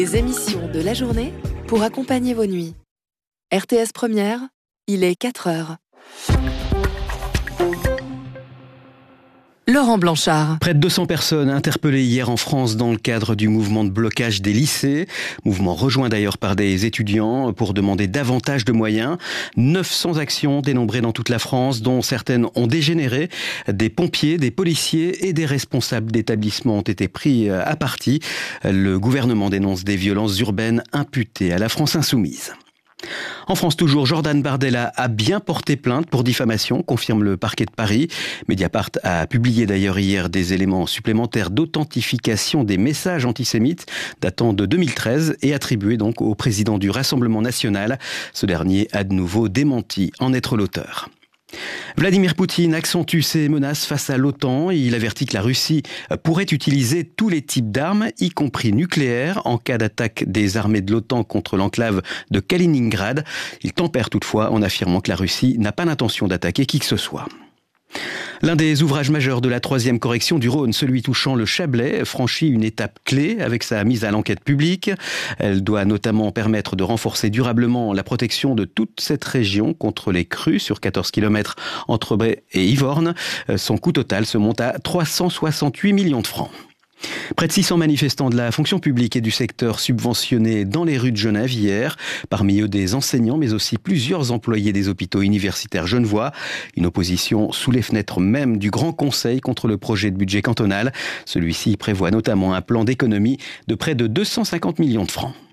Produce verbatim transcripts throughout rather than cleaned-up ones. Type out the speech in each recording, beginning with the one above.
Les émissions de la journée pour accompagner vos nuits. R T S Première, il est quatre heures. Laurent Blanchard. Près de deux cents personnes interpellées hier en France dans le cadre du mouvement de blocage des lycées. Mouvement rejoint d'ailleurs par des étudiants pour demander davantage de moyens. neuf cents actions dénombrées dans toute la France, dont certaines ont dégénéré. Des pompiers, des policiers et des responsables d'établissements ont été pris à partie. Le gouvernement dénonce des violences urbaines imputées à la France insoumise. En France toujours, Jordan Bardella a bien porté plainte pour diffamation, confirme le parquet de Paris. Mediapart a publié d'ailleurs hier des éléments supplémentaires d'authentification des messages antisémites datant de deux mille treize et attribués donc au président du Rassemblement national. Ce dernier a de nouveau démenti en être l'auteur. Vladimir Poutine accentue ses menaces face à l'OTAN. Il avertit que la Russie pourrait utiliser tous les types d'armes, y compris nucléaires, en cas d'attaque des armées de l'OTAN contre l'enclave de Kaliningrad. Il tempère toutefois en affirmant que la Russie n'a pas l'intention d'attaquer qui que ce soit. L'un des ouvrages majeurs de la troisième correction du Rhône, celui touchant le Chablais, franchit une étape clé avec sa mise à l'enquête publique. Elle doit notamment permettre de renforcer durablement la protection de toute cette région contre les crues sur quatorze kilomètres entre Bray et Yvorne. Son coût total se monte à trois cent soixante-huit millions de francs. Près de six cents manifestants de la fonction publique et du secteur subventionné dans les rues de Genève hier. Parmi eux des enseignants, mais aussi plusieurs employés des hôpitaux universitaires genevois. Une opposition sous les fenêtres même du Grand Conseil contre le projet de budget cantonal. Celui-ci prévoit notamment un plan d'économie de près de deux cent cinquante millions de francs.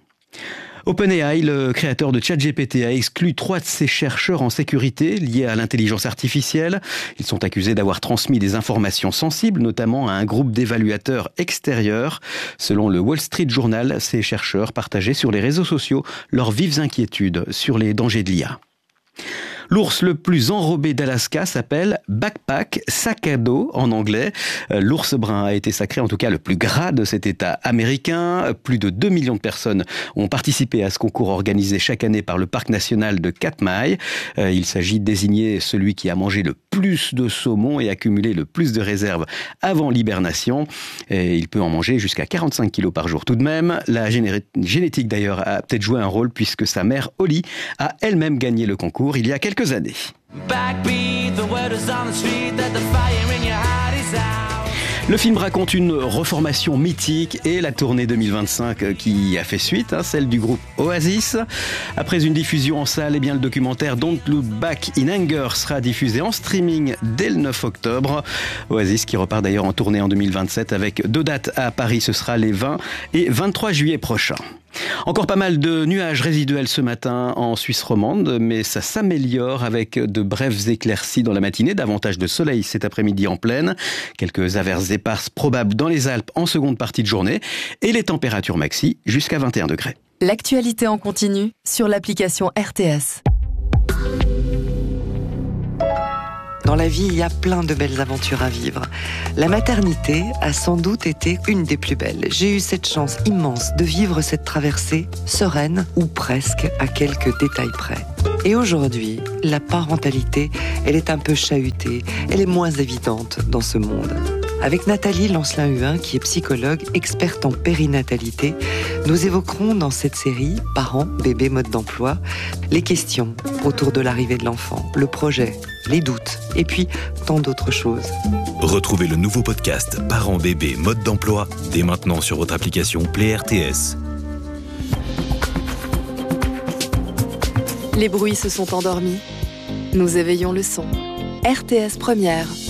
OpenAI, le créateur de ChatGPT, a exclu trois de ses chercheurs en sécurité liés à l'intelligence artificielle. Ils sont accusés d'avoir transmis des informations sensibles, notamment à un groupe d'évaluateurs extérieurs. Selon le Wall Street Journal, ces chercheurs partageaient sur les réseaux sociaux leurs vives inquiétudes sur les dangers de l'I A. L'ours le plus enrobé d'Alaska s'appelle Backpack, sac à dos en anglais. L'ours brun a été sacré en tout cas le plus gras de cet État américain. Plus de deux millions de personnes ont participé à ce concours organisé chaque année par le parc national de Katmai. Il s'agit de désigner celui qui a mangé le plus de saumon et accumulé le plus de réserves avant l'hibernation. Et il peut en manger jusqu'à quarante-cinq kilos par jour tout de même. La géné- génétique d'ailleurs a peut-être joué un rôle puisque sa mère Holly a elle-même gagné le concours il y a quelques années. Le film raconte une reformation mythique et la tournée deux mille vingt-cinq qui a fait suite, hein, celle du groupe Oasis. Après une diffusion en salle, eh bien, le documentaire Don't Look Back in Anger sera diffusé en streaming dès le neuf octobre. Oasis qui repart d'ailleurs en tournée en deux mille vingt-sept avec deux dates à Paris, ce sera les vingt et vingt-trois juillet prochains. Encore pas mal de nuages résiduels ce matin en Suisse romande, mais ça s'améliore avec de brèves éclaircies dans la matinée, davantage de soleil cet après-midi en plaine, quelques averses éparses probables dans les Alpes en seconde partie de journée et les températures maxi jusqu'à vingt et un degrés. L'actualité en continu sur l'application R T S. Dans la vie, il y a plein de belles aventures à vivre. La maternité a sans doute été une des plus belles. J'ai eu cette chance immense de vivre cette traversée sereine, ou presque, à quelques détails près. Et aujourd'hui, la parentalité, elle est un peu chahutée, elle est moins évidente dans ce monde. Avec Nathalie Lancelin-Huin, qui est psychologue, experte en périnatalité, nous évoquerons dans cette série « Parents, bébés, mode d'emploi » les questions autour de l'arrivée de l'enfant, le projet, les doutes, et puis tant d'autres choses. Retrouvez le nouveau podcast « Parents, bébés, mode d'emploi » dès maintenant sur votre application Play R T S. Les bruits se sont endormis. Nous éveillons le son. R T S Première.